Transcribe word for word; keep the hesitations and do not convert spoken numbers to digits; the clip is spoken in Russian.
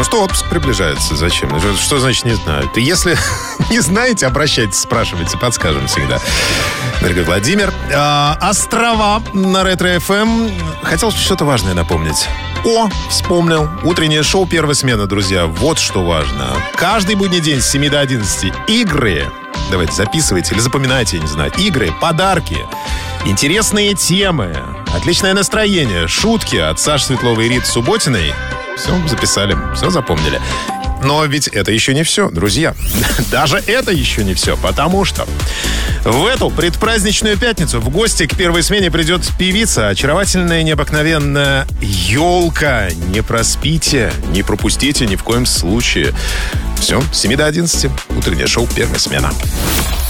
Просто отпуск приближается. Зачем? Что, что значит не знаю? Ты если не знаете, обращайтесь, спрашивайте, подскажем всегда. Дорогой Владимир. А, острова на Ретро-эф эм. Хотел что-то важное напомнить. О, вспомнил. Утреннее шоу «Первая смена», друзья. Вот что важно. Каждый будний день с семи до одиннадцати игры. Давайте записывайте или запоминайте, я не знаю. Игры, подарки, интересные темы, отличное настроение, шутки от Саши Светловой и Риты Субботиной. Все записали, все запомнили. Но ведь это еще не все, друзья. Даже это еще не все, потому что в эту предпраздничную пятницу в гости к первой смене придет певица, очаровательная, необыкновенная Ёлка. Не проспите, не пропустите ни в коем случае. Все, с семи до одиннадцати. Утреннее шоу «Первая смена».